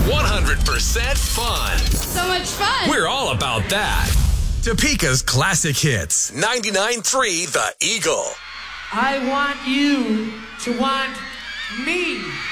100% fun. So much fun. We're all about that. Topeka's classic hits. 99.3 The Eagle. I want you to want me.